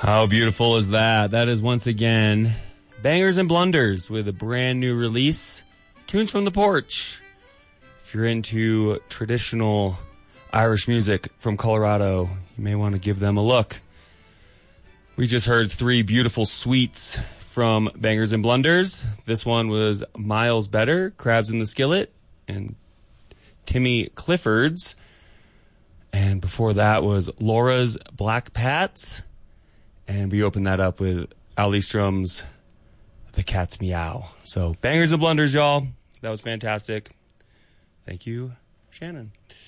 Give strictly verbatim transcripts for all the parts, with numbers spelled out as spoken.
How beautiful is that? That is once again Bangers and Blunders with a brand new release, Tunes from the Porch. If you're into traditional Irish music from Colorado, you may want to give them a look. We just heard three beautiful suites from Bangers and Blunders. This one was Miles Better, Crabs in the Skillet, and Timmy Clifford's. And before that was Laura's Black Pats. And we opened that up with Ali Strum's The Cat's Meow. So Bangers and Blunders, y'all. That was fantastic. Thank you, Shannon.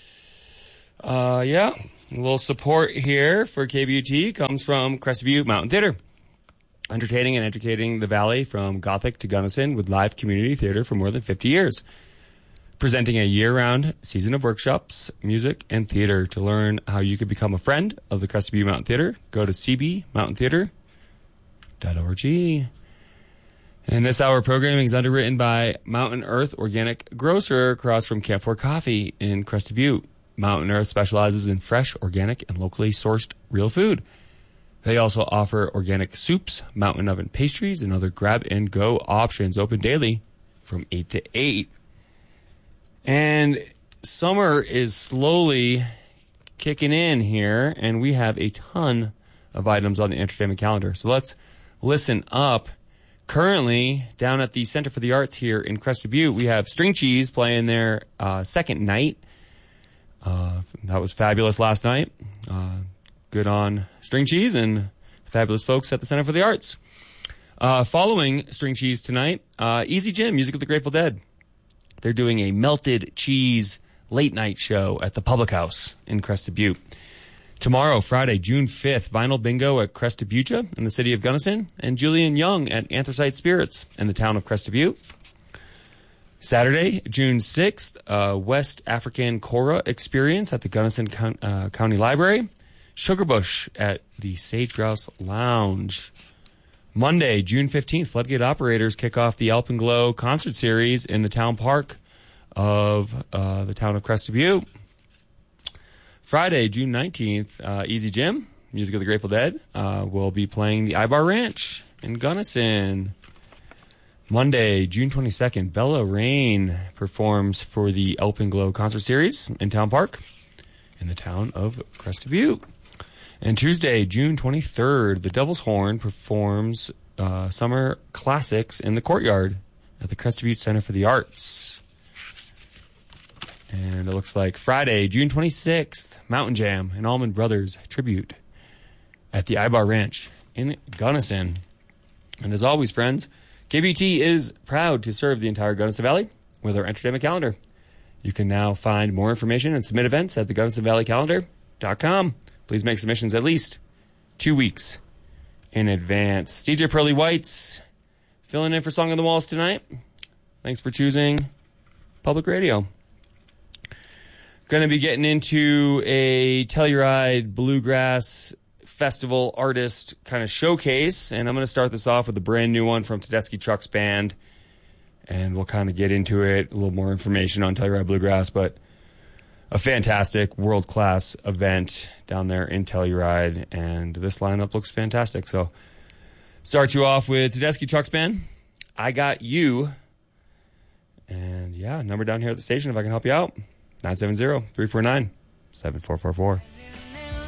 Uh, yeah, a little support here for K B U T comes from Crested Butte Mountain Theater. Entertaining and educating the Valley from Gothic to Gunnison with live community theater for more than fifty years. Presenting a year-round season of workshops, music, and theater. To learn how you could become a friend of the Crested Butte Mountain Theater, go to c b mountain theater dot org. And this hour programming is underwritten by Mountain Earth Organic Grocer across from Camp Four Coffee in Crested Butte. Mountain Earth specializes in fresh, organic, and locally sourced real food. They also offer organic soups, mountain oven pastries, and other grab-and-go options open daily from eight to eight. And summer is slowly kicking in here, and we have a ton of items on the entertainment calendar. So let's listen up. Currently, down at the Center for the Arts here in Crested Butte, we have String Cheese playing their uh, second night. Uh, that was fabulous last night. Uh, good on String Cheese and the fabulous folks at the Center for the Arts. Uh, following String Cheese tonight, uh, Easy Jim, Music of the Grateful Dead. They're doing a melted cheese late night show at the Public House in Crested Butte. Tomorrow, Friday, June fifth, Vinyl Bingo at Crested Butte in the city of Gunnison, and Julian Young at Anthracite Spirits in the town of Crested Butte. Saturday, June sixth, uh, West African Kora Experience at the Gunnison Co- uh, County Library. Sugarbush at the Sage Grouse Lounge. Monday, June fifteenth, Floodgate Operators kick off the Alpenglow concert series in the town park of uh, the town of Crested Butte. Friday, June nineteenth, uh, Easy Jim, Music of the Grateful Dead, uh, will be playing the Ibar Ranch in Gunnison. Monday, June twenty-second, Bella Rain performs for the Alpenglow concert series in town park in the town of Crested Butte. And Tuesday, June twenty-third, the Devil's Horn performs uh, summer classics in the courtyard at the Crested Butte Center for the Arts. And it looks like Friday, June twenty-sixth, Mountain Jam and Allman Brothers tribute at the Ibar Ranch in Gunnison. And as always, friends, K B T is proud to serve the entire Gunnison Valley with our entertainment calendar. You can now find more information and submit events at the gunnison valley calendar dot com. Please make submissions at least two weeks in advance. D J Pearly Whites filling in for Song on the Walls tonight. Thanks for choosing Public Radio. Going to be getting into a Telluride Bluegrass Festival artist kind of showcase, and I'm going to start this off with a brand new one from Tedeschi Trucks Band, and we'll kind of get into it, a little more information on Telluride Bluegrass, but a fantastic world-class event down there in Telluride, and this lineup looks fantastic. So start you off with Tedeschi Trucks Band, I Got You, and yeah, number down here at the station if I can help you out, nine seven zero, three four nine, seven four four four.